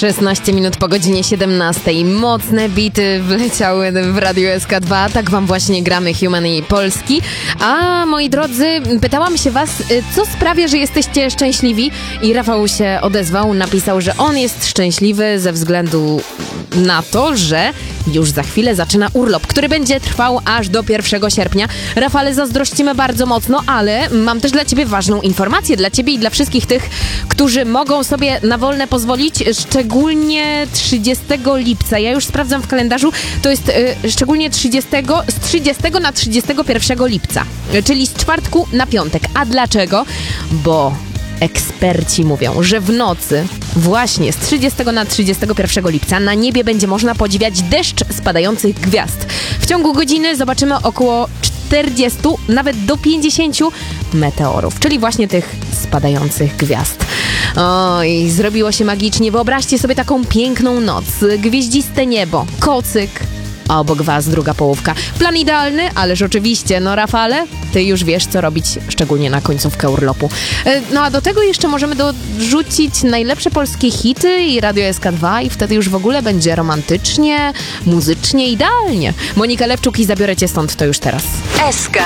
16 minut po godzinie 17. Mocne bity wleciały w Radio SK2. Tak wam właśnie gramy Human i Polski. A moi drodzy, pytałam się was, co sprawia, że jesteście szczęśliwi? I Rafał się odezwał, napisał, że on jest szczęśliwy ze względu na to, że już za chwilę zaczyna urlop, który będzie trwał aż do 1 sierpnia. Rafale, zazdrościmy bardzo mocno, ale mam też dla ciebie ważną informację, dla ciebie i dla wszystkich tych, którzy mogą sobie na wolne pozwolić, szczególnie 30 lipca. Ja już sprawdzam w kalendarzu, to jest szczególnie z 30 na 31 lipca, czyli z czwartku na piątek. A dlaczego? Bo eksperci mówią, że w nocy właśnie z 30 na 31 lipca na niebie będzie można podziwiać deszcz spadających gwiazd. W ciągu godziny zobaczymy około 40, nawet do 50 meteorów, czyli właśnie tych spadających gwiazd. Oj, zrobiło się magicznie. Wyobraźcie sobie taką piękną noc, gwieździste niebo, kocyk, a obok was druga połówka. Plan idealny, ależ oczywiście, no Rafale, ty już wiesz, co robić, szczególnie na końcówkę urlopu. No a do tego jeszcze możemy dorzucić najlepsze polskie hity i Radio SK2 i wtedy już w ogóle będzie romantycznie, muzycznie, idealnie. Monika Lewczuk i Zabiorę cię stąd, to już teraz. SK.